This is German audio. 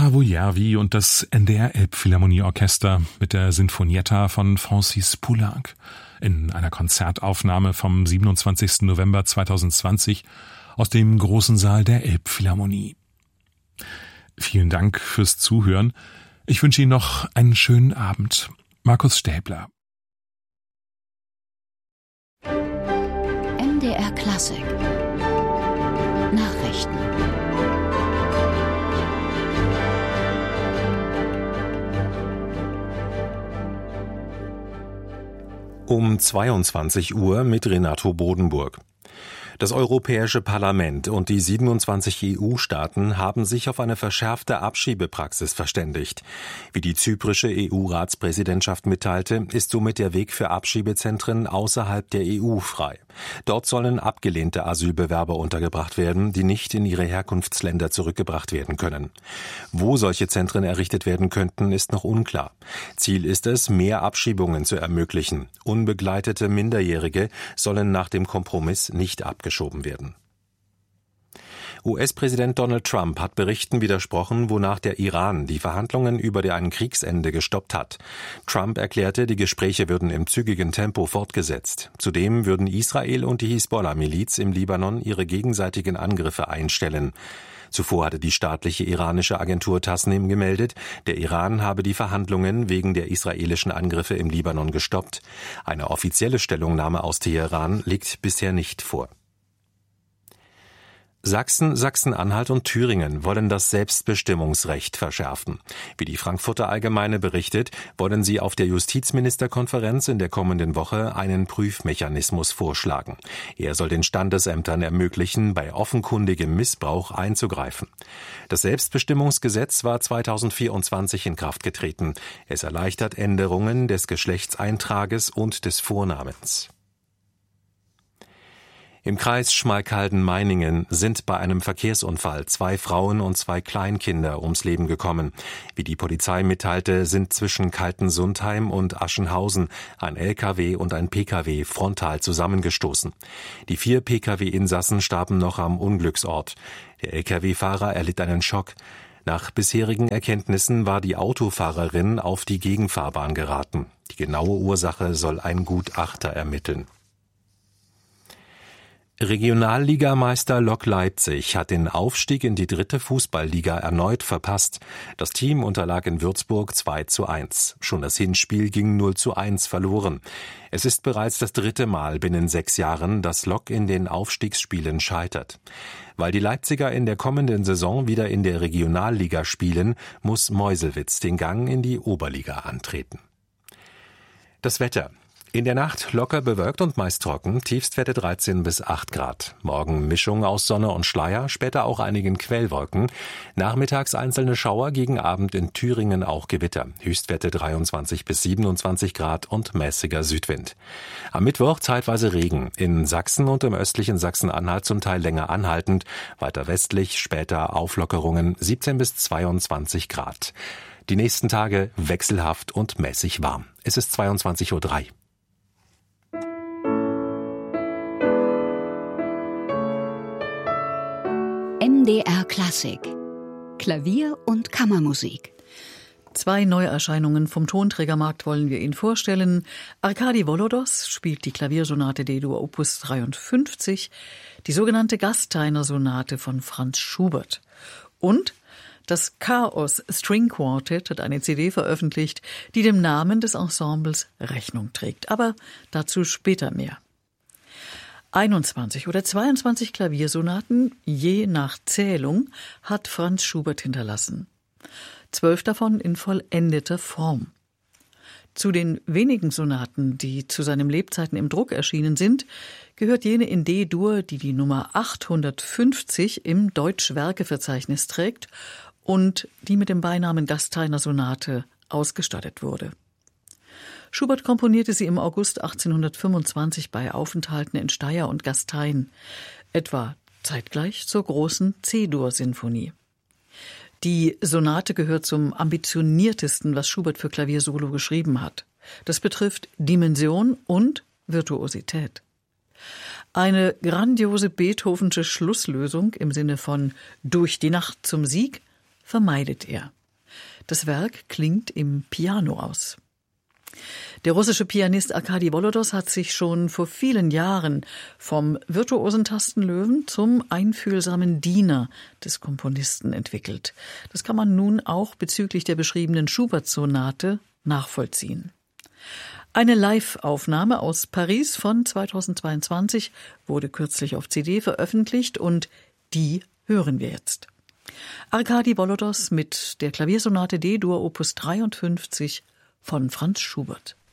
Paavo Järvi und das NDR Elbphilharmonieorchester mit der Sinfonietta von Francis Poulenc in einer Konzertaufnahme vom 27. November 2020 aus dem großen Saal der Elbphilharmonie. Vielen Dank fürs Zuhören. Ich wünsche Ihnen noch einen schönen Abend. Markus Stäbler. MDR Klassik Nachrichten. Um 22 Uhr mit Renato Bodenburg. Das Europäische Parlament und die 27 EU-Staaten haben sich auf eine verschärfte Abschiebepraxis verständigt. Wie die zyprische EU-Ratspräsidentschaft mitteilte, ist somit der Weg für Abschiebezentren außerhalb der EU frei. Dort sollen abgelehnte Asylbewerber untergebracht werden, die nicht in ihre Herkunftsländer zurückgebracht werden können. Wo solche Zentren errichtet werden könnten, ist noch unklar. Ziel ist es, mehr Abschiebungen zu ermöglichen. Unbegleitete Minderjährige sollen nach dem Kompromiss nicht abgeschoben werden. US-Präsident Donald Trump hat Berichten widersprochen, wonach der Iran die Verhandlungen über ein Kriegsende gestoppt hat. Trump erklärte, die Gespräche würden im zügigen Tempo fortgesetzt. Zudem würden Israel und die Hisbollah-Miliz im Libanon ihre gegenseitigen Angriffe einstellen. Zuvor hatte die staatliche iranische Agentur Tasnim gemeldet, der Iran habe die Verhandlungen wegen der israelischen Angriffe im Libanon gestoppt. Eine offizielle Stellungnahme aus Teheran liegt bisher nicht vor. Sachsen, Sachsen-Anhalt und Thüringen wollen das Selbstbestimmungsrecht verschärfen. Wie die Frankfurter Allgemeine berichtet, wollen sie auf der Justizministerkonferenz in der kommenden Woche einen Prüfmechanismus vorschlagen. Er soll den Standesämtern ermöglichen, bei offenkundigem Missbrauch einzugreifen. Das Selbstbestimmungsgesetz war 2024 in Kraft getreten. Es erleichtert Änderungen des Geschlechtseintrages und des Vornamens. Im Kreis Schmalkalden-Meiningen sind bei einem Verkehrsunfall 2 Frauen und 2 Kleinkinder ums Leben gekommen. Wie die Polizei mitteilte, sind zwischen Kaltensundheim und Aschenhausen ein LKW und ein PKW frontal zusammengestoßen. Die 4 PKW-Insassen starben noch am Unglücksort. Der LKW-Fahrer erlitt einen Schock. Nach bisherigen Erkenntnissen war die Autofahrerin auf die Gegenfahrbahn geraten. Die genaue Ursache soll ein Gutachter ermitteln. Regionalligameister Lok Leipzig hat den Aufstieg in die 3. Fußballliga erneut verpasst. Das Team unterlag in Würzburg 2:1. Schon das Hinspiel ging 0:1 verloren. Es ist bereits das 3. Mal binnen 6 Jahren, dass Lok in den Aufstiegsspielen scheitert. Weil die Leipziger in der kommenden Saison wieder in der Regionalliga spielen, muss Meuselwitz den Gang in die Oberliga antreten. Das Wetter. In der Nacht locker bewölkt und meist trocken, Tiefstwerte 13 bis 8 Grad. Morgen Mischung aus Sonne und Schleier, später auch einigen Quellwolken. Nachmittags einzelne Schauer, gegen Abend in Thüringen auch Gewitter. Höchstwerte 23 bis 27 Grad und mäßiger Südwind. Am Mittwoch zeitweise Regen. In Sachsen und im östlichen Sachsen-Anhalt zum Teil länger anhaltend. Weiter westlich später Auflockerungen 17 bis 22 Grad. Die nächsten Tage wechselhaft und mäßig warm. Es ist 22:03 Uhr. MDR Klassik Klavier- und Kammermusik. 2 Neuerscheinungen vom Tonträgermarkt wollen wir Ihnen vorstellen. Arkadi Volodos spielt die Klaviersonate D-Dur Opus 53, die sogenannte Gasteiner-Sonate von Franz Schubert. Und das Chaos String Quartet hat eine CD veröffentlicht, die dem Namen des Ensembles Rechnung trägt. Aber dazu später mehr. 21 oder 22 Klaviersonaten, je nach Zählung, hat Franz Schubert hinterlassen. 12 davon in vollendeter Form. Zu den wenigen Sonaten, die zu seinen Lebzeiten im Druck erschienen sind, gehört jene in D-Dur, die die Nummer 850 im Deutsch-Werke-Verzeichnis trägt und die mit dem Beinamen Gasteiner Sonate ausgestattet wurde. Schubert komponierte sie im August 1825 bei Aufenthalten in Steyr und Gastein, etwa zeitgleich zur großen C-Dur-Sinfonie. Die Sonate gehört zum ambitioniertesten, was Schubert für Klavier-Solo geschrieben hat. Das betrifft Dimension und Virtuosität. Eine grandiose Beethovensche Schlusslösung im Sinne von »Durch die Nacht zum Sieg« vermeidet er. Das Werk klingt im Piano aus. Der russische Pianist Arkadi Volodos hat sich schon vor vielen Jahren vom virtuosen Tastenlöwen zum einfühlsamen Diener des Komponisten entwickelt. Das kann man nun auch bezüglich der beschriebenen Schubert-Sonate nachvollziehen. Eine Live-Aufnahme aus Paris von 2022 wurde kürzlich auf CD veröffentlicht und die hören wir jetzt. Arkadi Volodos mit der Klaviersonate D-Dur Opus 53 von Franz Schubert.